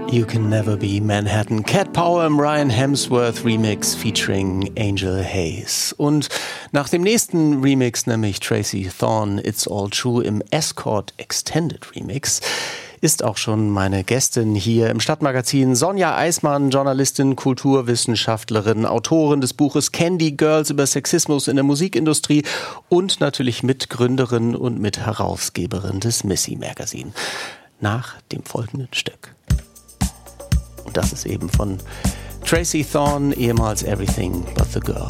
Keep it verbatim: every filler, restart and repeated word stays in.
You Can Never Be Manhattan. Cat Power im Ryan Hemsworth Remix featuring Angel Hayes. Und nach dem nächsten Remix, nämlich Tracy Thorn, It's All True im Escort Extended Remix, ist auch schon meine Gästin hier im Stadtmagazin, Sonja Eismann, Journalistin, Kulturwissenschaftlerin, Autorin des Buches Candy Girls über Sexismus in der Musikindustrie und natürlich Mitgründerin und Mitherausgeberin des Missy Magazine. Nach dem folgenden Stück. Und das ist eben von Tracy Thorn, ehemals Everything But The Girl.